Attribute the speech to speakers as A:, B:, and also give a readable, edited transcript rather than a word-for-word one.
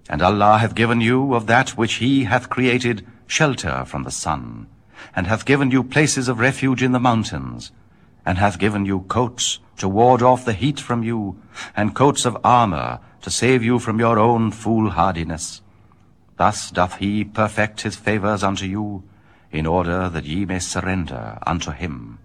A: And Allah hath given you of that which He hath created shelter from the sun, and hath given you places of refuge in the mountains, and hath given you coats to ward off the heat from you, and coats of armor to save you from your own foolhardiness. Thus doth He perfect His favors unto you, in order that ye may surrender unto Him.